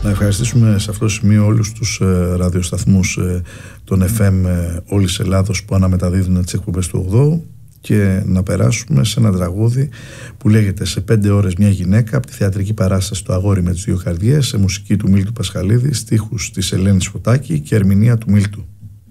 Να ευχαριστήσουμε σε αυτό το σημείο όλους τους ραδιοσταθμούς των FM όλης Ελλάδος που αναμεταδίδουν τις εκπομπές του 8 και να περάσουμε σε ένα τραγούδι που λέγεται «Σε 5 ώρες μια γυναίκα» από τη θεατρική παράσταση «Το αγόρι με τις δύο καρδιές», σε μουσική του Μίλτου Πασχαλίδη, στίχους της Ελένης Φωτάκη και ερμηνεία του Μίλτου.